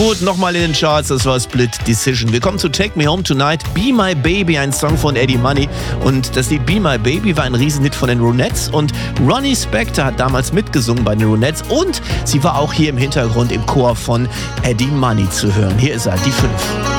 Gut, nochmal in den Charts, das war Split Decision. Wir kommen zu Take Me Home Tonight, Be My Baby, ein Song von Eddie Money. Und das Lied Be My Baby war ein Riesenhit von den Ronettes und Ronnie Spector hat damals mitgesungen bei den Ronettes und sie war auch hier im Hintergrund im Chor von Eddie Money zu hören. Hier ist er, die 5.